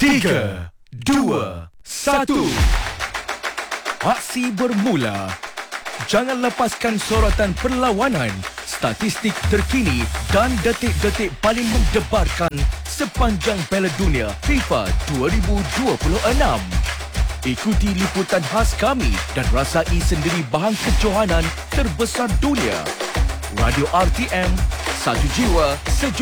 3, 2, 1. Aksi bermula. Jangan lepaskan sorotan perlawanan, statistik terkini dan detik-detik paling mendebarkan sepanjang Piala Dunia FIFA 2026. Ikuti liputan khas kami dan rasai sendiri bahang kejohanan terbesar dunia. Radio RTM, satu jiwa,